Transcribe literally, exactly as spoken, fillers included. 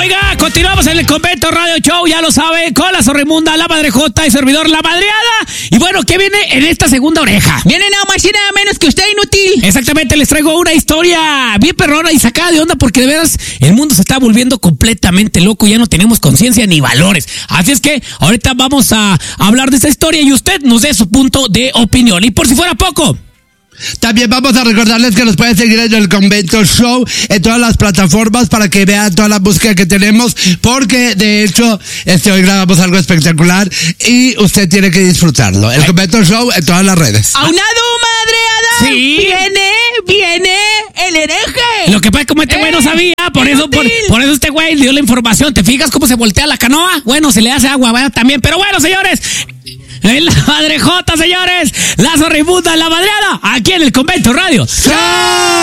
Oiga, continuamos en el Convento Radio Show, ya lo sabe, con la Zorrimunda, la Madrejota y servidor La Madreada. Y bueno, ¿qué viene en esta segunda oreja? Viene nada más y nada menos que usted, inútil. Exactamente, les traigo una historia bien perrona y sacada de onda porque de veras el mundo se está volviendo completamente loco, ya no tenemos conciencia ni valores. Así es que ahorita vamos a hablar de esta historia y usted nos dé su punto de opinión. Y por si fuera poco, también vamos a recordarles que nos pueden seguir en el Convento Show en todas las plataformas para que vean toda la música que tenemos, porque de hecho este hoy grabamos algo espectacular y usted tiene que disfrutarlo. El Convento Show en todas las redes. ¡Aunado, Madreada! Sí. Viene, viene el hereje. Lo que pasa es que como este güey no sabía, por eso, por, por eso este güey dio la información. ¿Te fijas cómo se voltea la canoa? Bueno, se le hace agua, ¿verdad? También, pero bueno, señores, en la Madrejota, señores, la Zorrimunda, la Madreada, aquí en el Convento Radio. ¡Chao!